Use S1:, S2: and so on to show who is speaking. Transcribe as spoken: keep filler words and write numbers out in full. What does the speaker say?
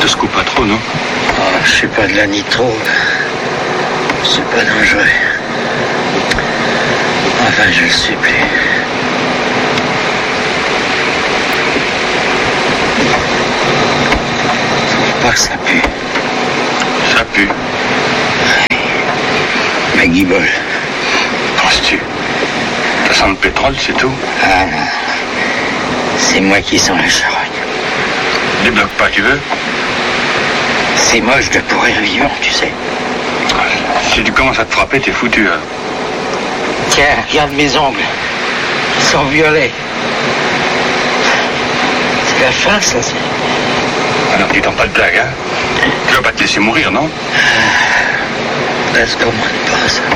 S1: te secoue pas trop, non?
S2: Oh, je suis pas de la nitro. C'est pas dangereux. Enfin, je le suis plus. Trouve pas que ça pue?
S1: Ça pue.
S2: Oui. Ma guibole.
S1: Penses-tu? Ça sent le pétrole, c'est tout?
S2: Ah non. C'est moi qui sens la charogne.
S1: Débloque pas, tu veux?
S2: C'est moche de pourrir vivant, tu sais.
S1: Si tu commences à te frapper, t'es foutu, hein.
S2: Tiens, regarde mes ongles. Ils sont violets. C'est la fin, ça, c'est...
S1: Alors tu t'en pas de blague, hein? Tu vas pas te laisser mourir, non?
S2: Laisse comment pas, ça.